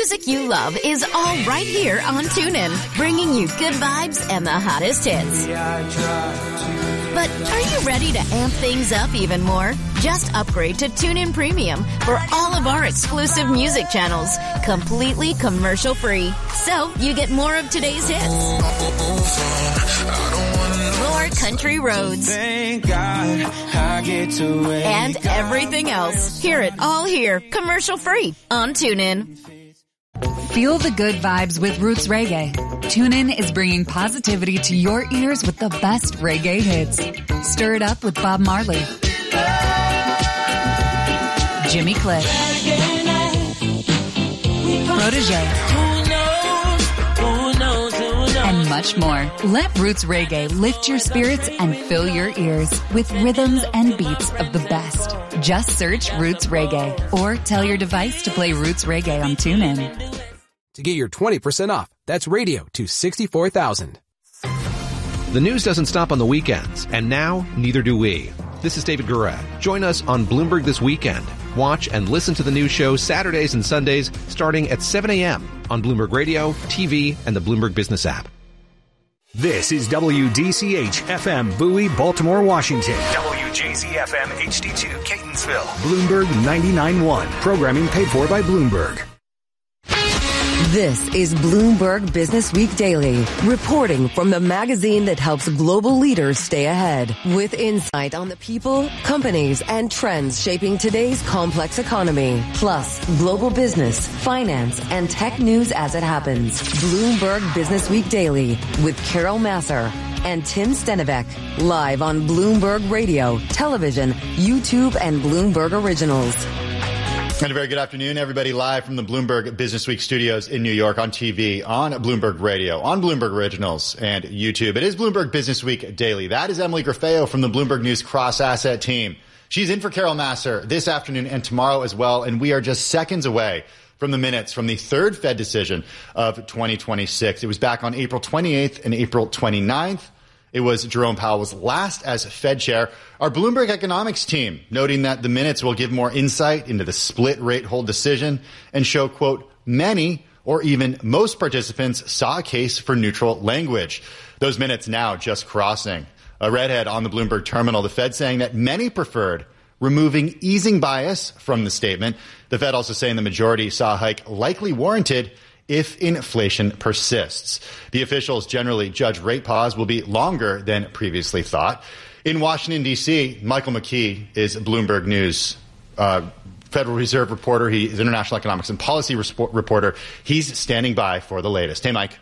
music you love is all right here on TuneIn, bringing you good vibes and the hottest hits. But are you ready to amp things up even more? Just upgrade to TuneIn Premium for all of our exclusive music channels, completely commercial-free. So you get more of today's hits, more country roads, thank God I get to and everything else. Hear it all here, commercial-free on TuneIn. Feel the good vibes with Roots Reggae. TuneIn is bringing positivity to your ears with the best reggae hits. Stir it up with Bob Marley, Jimmy Cliff, Protege, and much more. Let Roots Reggae lift your spirits and fill your ears with rhythms and beats of the best. Just search Roots Reggae or tell your device to play Roots Reggae on TuneIn. To get your 20% off, that's radio to 64,000. The news doesn't stop on the weekends, and now neither do we. This is David Gura. Join us on Bloomberg This Weekend. Watch and listen to the news show Saturdays and Sundays starting at 7 a.m. on Bloomberg Radio, TV, and the Bloomberg Business app. This is WDCH-FM Bowie, Baltimore, Washington. WJZ-FM HD2 Catonsville. Bloomberg 99.1. Programming paid for by Bloomberg. This is Bloomberg Business Week Daily, reporting from the magazine that helps global leaders stay ahead, with insight on the people, companies, and trends shaping today's complex economy, plus global business, finance, and tech news as it happens. Bloomberg Business Week Daily with Carol Masser and Tim Stenivek, live on Bloomberg Radio, television, YouTube, and Bloomberg Originals. And a very good afternoon, everybody, live from the Bloomberg Business Week studios in New York, on TV, on Bloomberg Radio, on Bloomberg Originals, and YouTube. It is Bloomberg Business Week Daily. That is Emily Grafeo from the Bloomberg News cross-asset team. She's in for Carol Masser this afternoon and tomorrow as well, and we are just seconds away from the minutes from the third Fed decision of 2026. It was back on April 28th and April 29th. It was Jerome Powell's last as Fed chair. Our Bloomberg economics team noting that the minutes will give more insight into the split rate hold decision and show, quote, many or even most participants saw a case for neutral language. Those minutes now just crossing. A redhead on the Bloomberg terminal, the Fed saying that many preferred removing easing bias from the statement. The Fed also saying the majority saw a hike likely warranted if inflation persists. The officials generally judge rate pause will be longer than previously thought. In Washington, D.C., Michael McKee is Bloomberg News Federal Reserve reporter. He is international economics and policy reporter. He's standing by for the latest. Hey, Mike.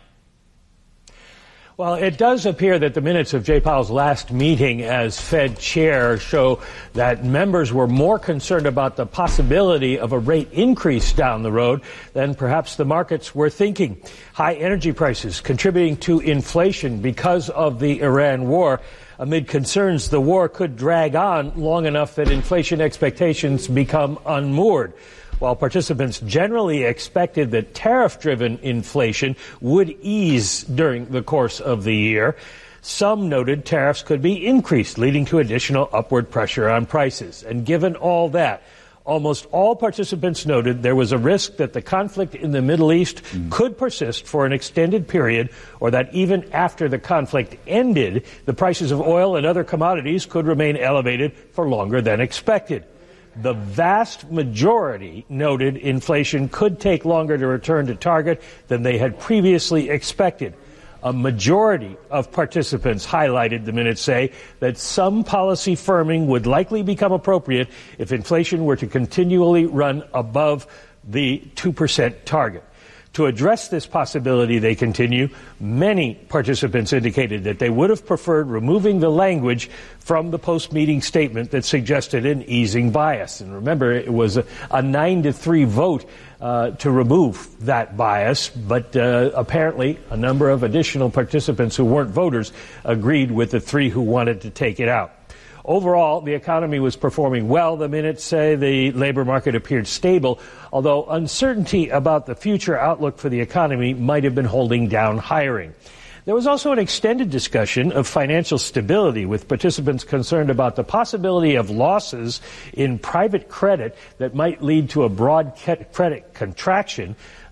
Well, it does appear that the minutes of Jay Powell's last meeting as Fed chair show that members were more concerned about the possibility of a rate increase down the road than perhaps the markets were thinking. High energy prices contributing to inflation because of the Iran war, amid concerns the war could drag on long enough that inflation expectations become unmoored. While participants generally expected that tariff-driven inflation would ease during the course of the year, some noted tariffs could be increased, leading to additional upward pressure on prices. And given all that, almost all participants noted there was a risk that the conflict in the Middle East could persist for an extended period, or that even after the conflict ended, the prices of oil and other commodities could remain elevated for longer than expected. The vast majority noted inflation could take longer to return to target than they had previously expected. A majority of participants highlighted, the minutes say, that some policy firming would likely become appropriate if inflation were to continually run above the 2% target. To address this possibility, they continue, many participants indicated that they would have preferred removing the language from the post-meeting statement that suggested an easing bias. And remember, it was a 9-3 vote to remove that bias, but apparently a number of additional participants who weren't voters agreed with the three who wanted to take it out. Overall, the economy was performing well. The minutes say the labor market appeared stable, although uncertainty about the future outlook for the economy might have been holding down hiring. There was also an extended discussion of financial stability, with participants concerned about the possibility of losses in private credit that might lead to a broad credit contraction.